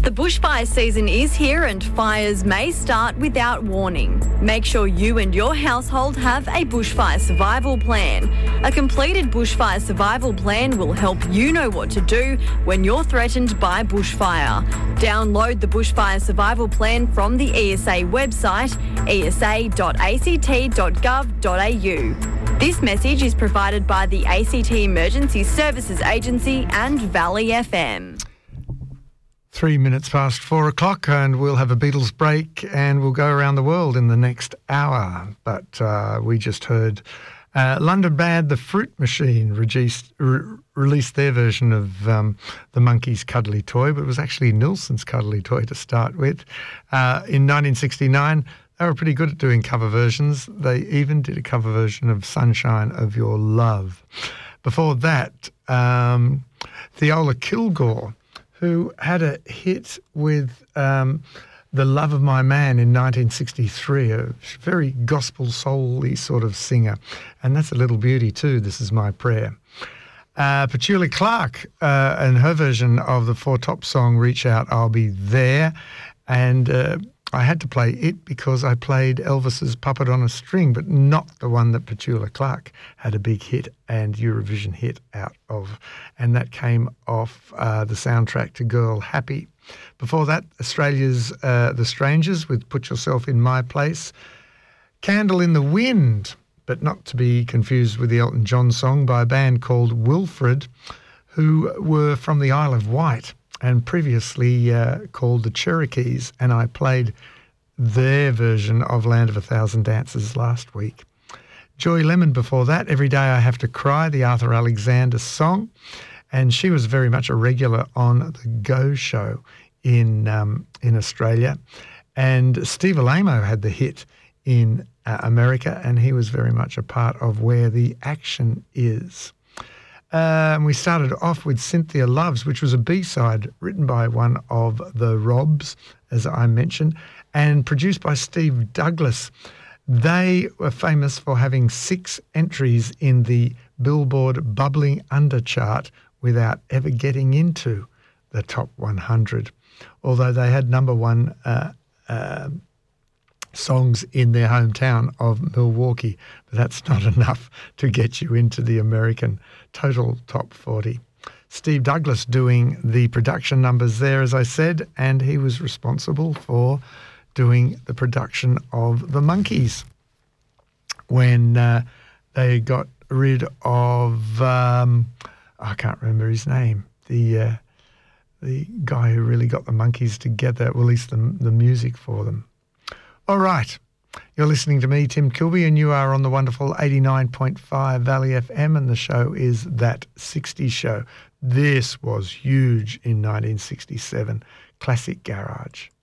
The bushfire season is here and fires may start without warning. Make sure you and your household have a bushfire survival plan. A completed bushfire survival plan will help you know what to do when you're threatened by bushfire. Download the bushfire survival plan from the ESA website, esa.act.gov.au. This message is provided by the ACT Emergency Services Agency and Valley FM. 3 minutes past 4 o'clock, and we'll have a Beatles break and we'll go around the world in the next hour. But we just heard London Bad, The Fruit Machine, released their version of the Monkees' Cuddly Toy, but it was actually Nilsson's Cuddly Toy to start with. In 1969, they were pretty good at doing cover versions. They even did a cover version of Sunshine of Your Love. Before that, Theola Kilgore, who had a hit with The Love of My Man in 1963, a very gospel soul-y sort of singer. And that's a little beauty too, This Is My Prayer. Petula Clark and her version of the Four Top song, Reach Out, I'll Be There. And I had to play it because I played Elvis's Puppet on a String, but not the one that Petula Clark had a big hit and Eurovision hit out of. And that came off the soundtrack to Girl Happy. Before that, Australia's The Strangers with Put Yourself in My Place. Candle in the Wind, but not to be confused with the Elton John song, by a band called Wilfred, who were from the Isle of Wight and previously called the Cherokees, and I played their version of Land of a Thousand Dances last week. Joy Lemon before that, Every Day I Have to Cry, the Arthur Alexander song, and she was very much a regular on the Go Show in Australia. And Steve Alamo had the hit in America, and he was very much a part of Where the Action Is. We started off with Cynthia Loves, which was a B-side written by one of the Robs, as I mentioned, and produced by Steve Douglas. They were famous for having 6 entries in the Billboard Bubbling Under chart without ever getting into the top 100, although they had number one songs in their hometown of Milwaukee, but that's not enough to get you into the American total top 40. Steve Douglas doing the production numbers there, as I said, and he was responsible for doing the production of the Monkees when they got rid of, I can't remember his name, the guy who really got the Monkees together, released the music for them. All right, you're listening to me, Tim Kilby, and you are on the wonderful 89.5 Valley FM, and the show is That 60s Show. This was huge in 1967, Classic Garage.